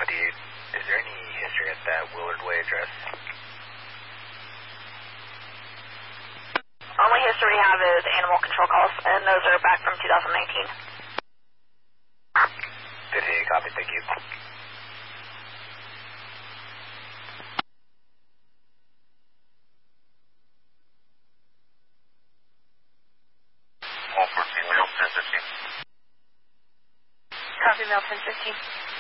98. Is there any history at that Willard Way address? Only history we have is animal control calls, and those are back from 2019. Good to hear, copy, thank you. All 14, male 1015. Copy, male 1015.